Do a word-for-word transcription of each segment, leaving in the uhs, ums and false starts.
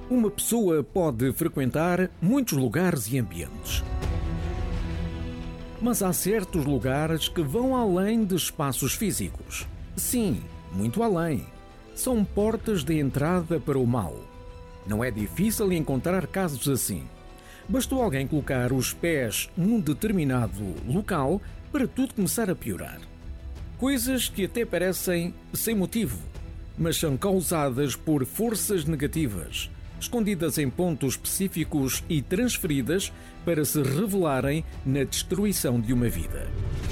Uma pessoa pode frequentar muitos lugares e ambientes. Mas há certos lugares que vão além de espaços físicos. Sim, muito além. São portas de entrada para o mal. Não é difícil encontrar casos assim. Bastou alguém colocar os pés num determinado local para tudo começar a piorar. Coisas que até parecem sem motivo, mas são causadas por forças negativas, escondidas em pontos específicos e transferidas para se revelarem na destruição de uma vida.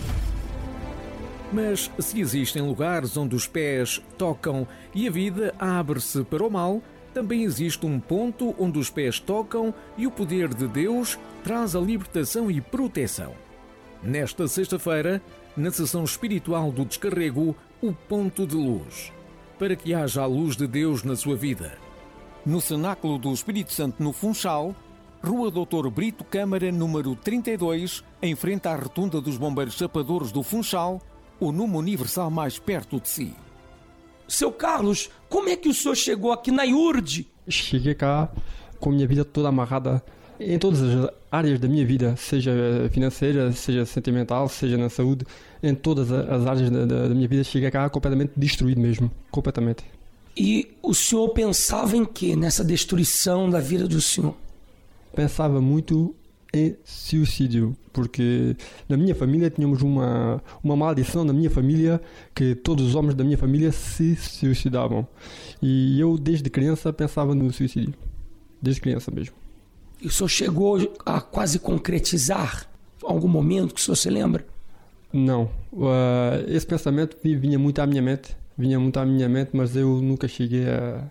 Mas se existem lugares onde os pés tocam e a vida abre-se para o mal, também existe um ponto onde os pés tocam e o poder de Deus traz a libertação e proteção. Nesta sexta-feira, na sessão espiritual do Descarrego, o ponto de luz, para que haja a luz de Deus na sua vida. No Cenáculo do Espírito Santo, no Funchal, Rua doutor Brito Câmara, número trinta e dois, em frente à rotunda dos Bombeiros Chapadores do Funchal, o número universal mais perto de si. Seu Carlos, como é que o senhor chegou aqui na I U R D? Cheguei cá com a minha vida toda amarrada em todas as áreas da minha vida, seja financeira, seja sentimental, seja na saúde, em todas as áreas da, da, da minha vida. Cheguei cá completamente destruído mesmo, completamente. E o senhor pensava em quê nessa destruição da vida do senhor? Pensava muito em suicídio, porque na minha família tínhamos uma, uma maldição na minha família, que todos os homens da minha família se suicidavam. E eu desde criança pensava no suicídio, desde criança mesmo. E o senhor chegou a quase concretizar algum momento que o senhor se lembra? Não, uh, esse pensamento vinha muito à minha mente, vinha muito à minha mente, mas eu nunca cheguei a,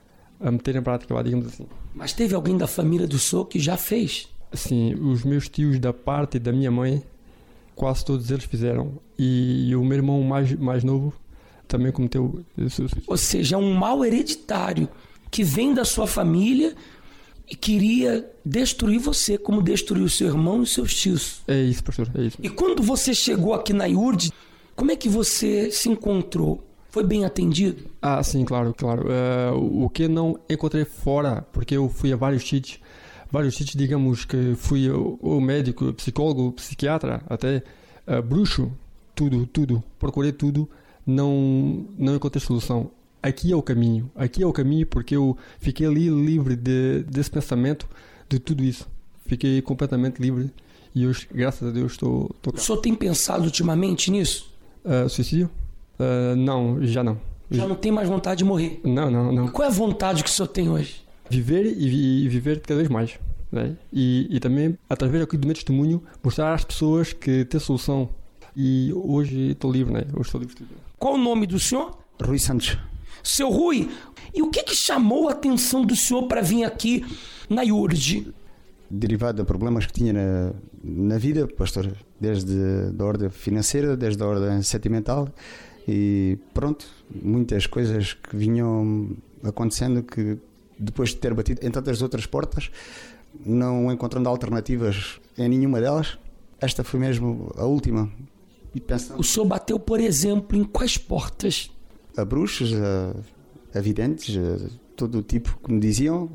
a meter em prática, digamos assim. Mas teve alguém da família do senhor que já fez? Sim, os meus tios da parte da minha mãe, quase todos eles fizeram. E, e o meu irmão mais, mais novo também cometeu suicídio. Ou seja, é um mal hereditário que vem da sua família e queria destruir você, como destruiu o seu irmão e os seus tios. É isso, pastor, é isso. E quando você chegou aqui na I U R D, como é que você se encontrou? Foi bem atendido? Ah, sim, claro, claro. Uh, o que não encontrei fora, porque eu fui a vários sítios, vários sítios, digamos que fui o, o médico, psicólogo, psiquiatra, até uh, bruxo, tudo, tudo. Procurei tudo, não, não encontrei solução. Aqui é o caminho, aqui é o caminho, porque eu fiquei ali livre de, desse pensamento, de tudo isso. Fiquei completamente livre e hoje, graças a Deus, estou... estou... O senhor tem pensado ultimamente nisso? Uh, suicídio? Uh, não, já não. Já não tem mais vontade de morrer? Não, não, não. E qual é a vontade que o senhor tem hoje? Viver e, e viver cada vez mais, né? e, e também, através aqui do meu testemunho, mostrar às pessoas que tem solução. E hoje estou livre, né? Hoje estou livre. Qual o nome do senhor? Rui Santos. Seu Rui, e o que que chamou a atenção do senhor para vir aqui na I U R D? Derivado de problemas que tinha na, na vida, pastor, desde a ordem financeira, desde a ordem sentimental, e pronto, muitas coisas que vinham acontecendo que depois de ter batido em tantas outras portas, não encontrando alternativas em nenhuma delas, esta foi mesmo a última. E pensando... O senhor bateu, por exemplo, em quais portas? A bruxos, a, a videntes, a todo o tipo que me diziam,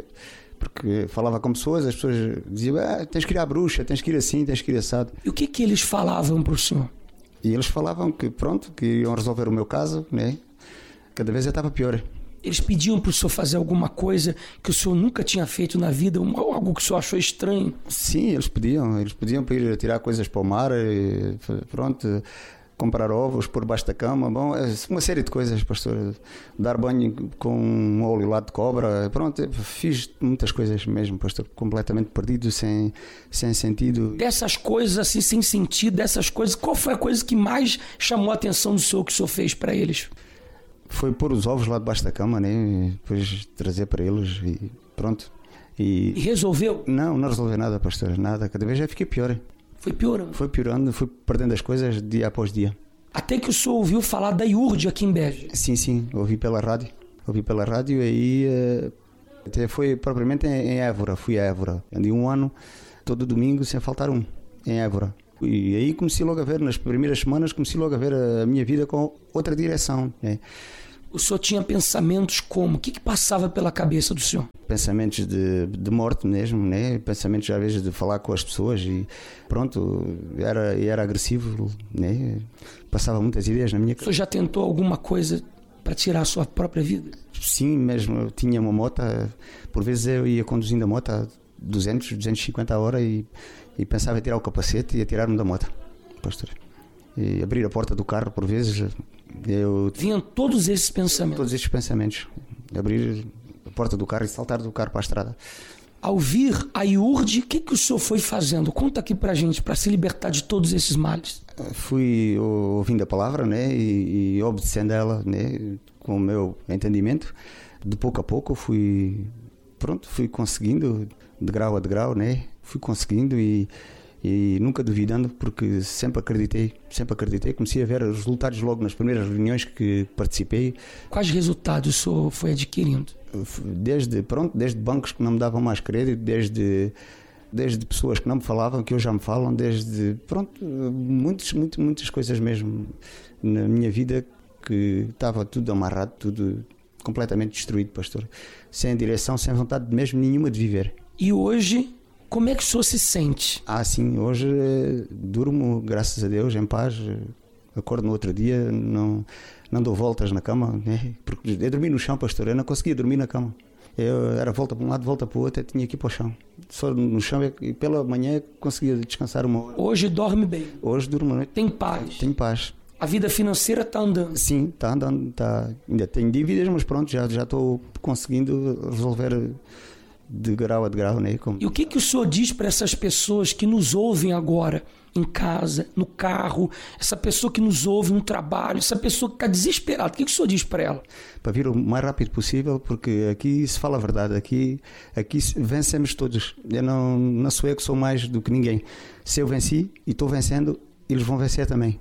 porque falava com pessoas, as pessoas diziam, ah, tens que ir à bruxa, tens que ir assim, tens que ir assado. E o que que eles falavam para o senhor? E eles falavam que pronto, que iam resolver o meu caso, né? Cada vez eu estava pior. Eles pediam para o senhor fazer alguma coisa que o senhor nunca tinha feito na vida, algo que o senhor achou estranho? Sim, eles pediam, eles pediam para ir tirar coisas para o mar, e, pronto, comprar ovos por baixo da cama, bom, uma série de coisas, pastor, dar banho com um óleo lá de cobra, pronto, fiz muitas coisas mesmo, pastor, completamente perdido, sem, sem sentido. Dessas coisas assim, sem sentido, dessas coisas, qual foi a coisa que mais chamou a atenção do senhor, que o senhor fez para eles? Foi pôr os ovos lá debaixo da cama, né? E depois trazer para eles e pronto. E... e resolveu? Não, não resolveu nada, pastor, nada, cada vez já fiquei pior. Foi piorando? Foi piorando, fui perdendo as coisas dia após dia. Até que o senhor ouviu falar da I U R D aqui em Beja? Sim, sim, ouvi pela rádio. Ouvi pela rádio e aí até foi propriamente em Évora, fui a Évora. Andei um ano, todo domingo, sem faltar um, em Évora. E aí comecei logo a ver, nas primeiras semanas, comecei logo a ver a minha vida com outra direção, né? O senhor tinha pensamentos como? O que, que passava pela cabeça do senhor? Pensamentos de, de morte mesmo, né? Pensamentos às vezes de falar com as pessoas e pronto, era, era agressivo, né? Passava muitas ideias na minha cabeça. O senhor já tentou alguma coisa para tirar a sua própria vida? Sim, mesmo. Eu tinha uma moto, por vezes eu ia conduzindo a moto a duzentos, duzentos e cinquenta a hora e, e pensava em tirar o capacete e atirar-me da moto, pastor. E abrir a porta do carro, por vezes, eu... Vinham todos esses pensamentos? Todos esses pensamentos. Abrir a porta do carro e saltar do carro para a estrada. Ao vir a I U R D, o que, que o senhor foi fazendo? Conta aqui pra gente, para se libertar de todos esses males. Fui ouvindo a palavra, né, e, e obedecendo a ela, né, com o meu entendimento. De pouco a pouco fui, pronto, fui conseguindo, de grau a de grau, né, fui conseguindo e... E nunca duvidando, porque sempre acreditei, sempre acreditei. Comecei a ver os resultados logo nas primeiras reuniões que participei. Quais resultados o senhor foi adquirindo? Desde, pronto, desde bancos que não me davam mais crédito, desde, desde pessoas que não me falavam, que hoje já me falam, desde, pronto, muitas, muitas, muitas coisas mesmo na minha vida que estava tudo amarrado, tudo completamente destruído, pastor. Sem direção, sem vontade mesmo nenhuma de viver. E hoje... Como é que o senhor se sente? Ah, sim, hoje eh, durmo, graças a Deus, em paz. Acordo no outro dia, não, não dou voltas na cama, né? Porque eu dormi no chão, pastor, eu não conseguia dormir na cama. Eu era volta para um lado, volta para o outro, eu tinha que ir para o chão. Só no chão e pela manhã conseguia descansar uma hora. Hoje dorme bem? Hoje durmo à noite. Tem paz? Tem paz. A vida financeira está andando? Sim, está andando. Tá. Ainda tenho dívidas, mas pronto, já já estou conseguindo resolver... de grau a de grau, né? Como... E o que, que o senhor diz para essas pessoas que nos ouvem agora, em casa, no carro, essa pessoa que nos ouve no trabalho, essa pessoa que está desesperada, o que, que o senhor diz para ela? Para vir o mais rápido possível, porque aqui se fala a verdade, aqui, aqui vencemos todos. Eu não, não sou eu que sou mais do que ninguém. Se eu venci e estou vencendo, eles vão vencer também.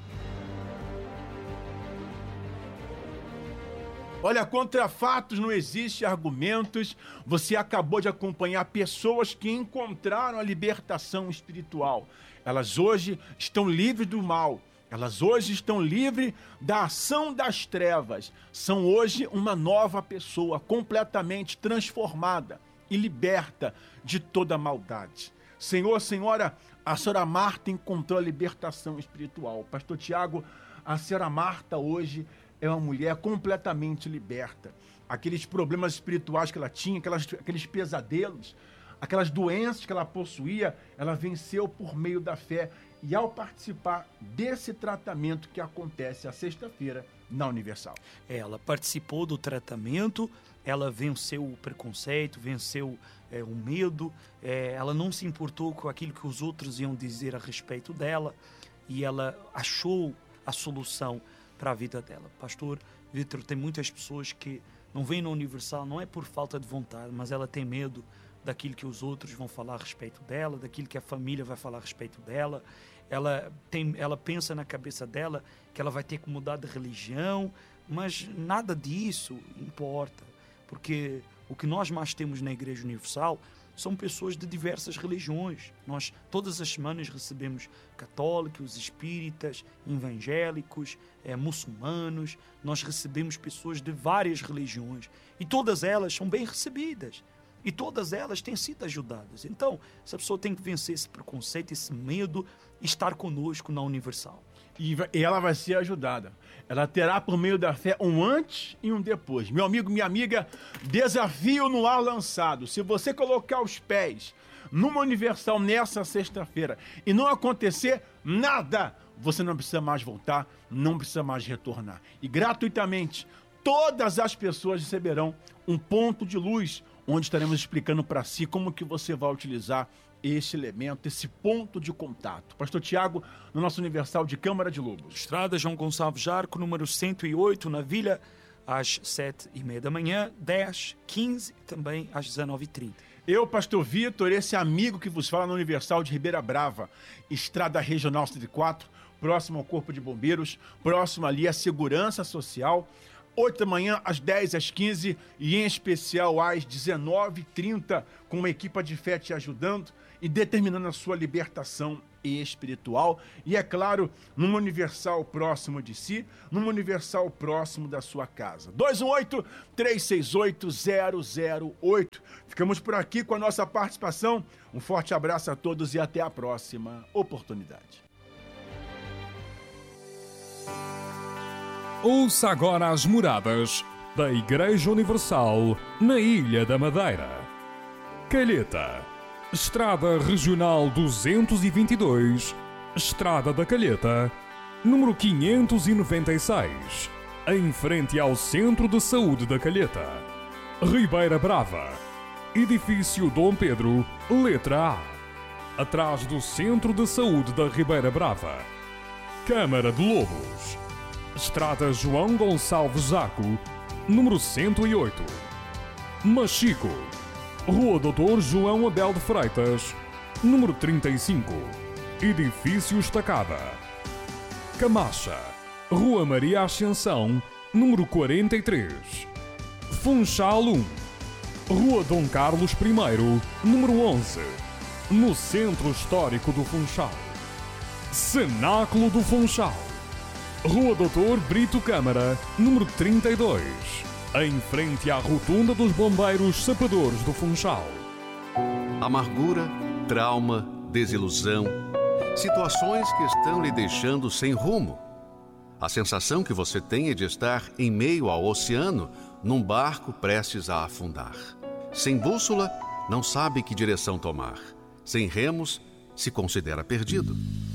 Olha, contra fatos não existem argumentos. Você acabou de acompanhar pessoas que encontraram a libertação espiritual. Elas hoje estão livres do mal. Elas hoje estão livres da ação das trevas. São hoje uma nova pessoa, completamente transformada e liberta de toda maldade. Senhor, senhora, a senhora Marta encontrou a libertação espiritual. Pastor Tiago, a senhora Marta hoje é uma mulher completamente liberta. Aqueles problemas espirituais que ela tinha, aquelas, aqueles pesadelos, aquelas doenças que ela possuía, ela venceu por meio da fé. E ao participar desse tratamento que acontece à sexta-feira na Universal. Ela participou do tratamento, ela venceu o preconceito, venceu é, o medo, é, ela não se importou com aquilo que os outros iam dizer a respeito dela e ela achou a solução para a vida dela. Pastor Vitor, tem muitas pessoas que não vêm na Universal, não é por falta de vontade, mas ela tem medo daquilo que os outros vão falar a respeito dela, daquilo que a família vai falar a respeito dela. Ela, tem, ela pensa na cabeça dela que ela vai ter que mudar de religião, mas nada disso importa, porque o que nós mais temos na Igreja Universal são pessoas de diversas religiões. Nós todas as semanas recebemos católicos, espíritas, evangélicos, é, muçulmanos. Nós recebemos pessoas de várias religiões e todas elas são bem recebidas e todas elas têm sido ajudadas. Então, essa pessoa tem que vencer esse preconceito, esse medo e estar conosco na Universal. E ela vai ser ajudada. Ela terá por meio da fé um antes e um depois. Meu amigo, minha amiga, desafio no ar lançado. Se você colocar os pés numa Universal nessa sexta-feira e não acontecer nada, você não precisa mais voltar, não precisa mais retornar. E gratuitamente, todas as pessoas receberão um ponto de luz, onde estaremos explicando para si como que você vai utilizar esse elemento, esse ponto de contato. Pastor Tiago, no nosso Universal de Câmara de Lobos. Estrada João Gonçalves Jarco, número cento e oito, na Vila, às sete e meia da manhã, dez, quinze e também às dezenove e trinta. Eu, Pastor Vitor, esse amigo que vos fala no Universal de Ribeira Brava, Estrada Regional cento e quatro, próximo ao Corpo de Bombeiros, próximo ali à Segurança Social, oito da manhã, às dez, às quinze e em especial às dezenove e trinta, com uma equipe de fé te ajudando e determinando a sua libertação espiritual. E é claro, numa universal próximo de si, numa universal próximo da sua casa. dois um oito, três seis oito, zero zero oito. Ficamos por aqui com a nossa participação. Um forte abraço a todos e até a próxima oportunidade. Ouça agora as moradas da Igreja Universal na Ilha da Madeira. Calheta, Estrada Regional duzentos e vinte e dois, Estrada da Calheta, número quinhentos e noventa e seis, em frente ao Centro de Saúde da Calheta. Ribeira Brava, Edifício Dom Pedro, letra A, atrás do Centro de Saúde da Ribeira Brava. Câmara de Lobos, Estrada João Gonçalves Zaco, número cento e oito. Machico, Rua doutor João Abel de Freitas, número trinta e cinco, Edifício Estacada. Camacha, Rua Maria Ascensão, número quarenta e três. Funchal um, Rua Dom Carlos I, número onze, no Centro Histórico do Funchal. Cenáculo do Funchal, Rua doutor Brito Câmara, número trinta e dois, em frente à Rotunda dos Bombeiros Sapadores do Funchal. Amargura, trauma, desilusão, situações que estão lhe deixando sem rumo. A sensação que você tem é de estar em meio ao oceano, num barco prestes a afundar. Sem bússola, não sabe que direção tomar. Sem remos, se considera perdido.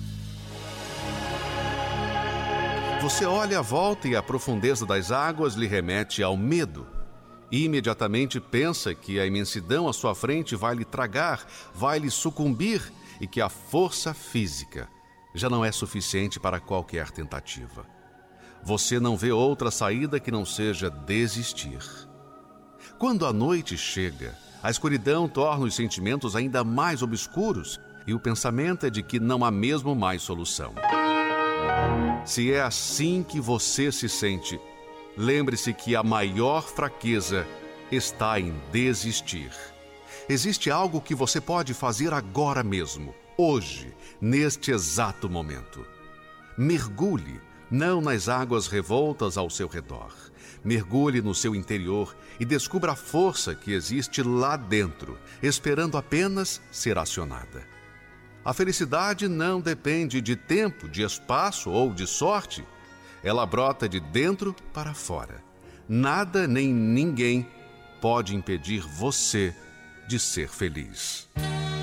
Você olha à volta e a profundeza das águas lhe remete ao medo. E imediatamente pensa que a imensidão à sua frente vai lhe tragar, vai lhe sucumbir e que a força física já não é suficiente para qualquer tentativa. Você não vê outra saída que não seja desistir. Quando a noite chega, a escuridão torna os sentimentos ainda mais obscuros e o pensamento é de que não há mesmo mais solução. Se é assim que você se sente, lembre-se que a maior fraqueza está em desistir. Existe algo que você pode fazer agora mesmo, hoje, neste exato momento. Mergulhe, não nas águas revoltas ao seu redor. Mergulhe no seu interior e descubra a força que existe lá dentro, esperando apenas ser acionada. A felicidade não depende de tempo, de espaço ou de sorte. Ela brota de dentro para fora. Nada nem ninguém pode impedir você de ser feliz.